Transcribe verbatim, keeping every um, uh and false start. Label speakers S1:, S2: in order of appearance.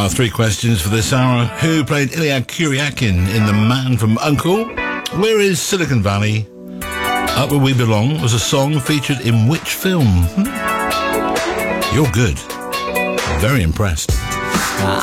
S1: Our three questions for this hour. Who played Ilya Kuryakin in The Man from U N C L E? Where is Silicon Valley? Up Where We Belong was a song featured in which film? Hmm? You're good. Very impressed.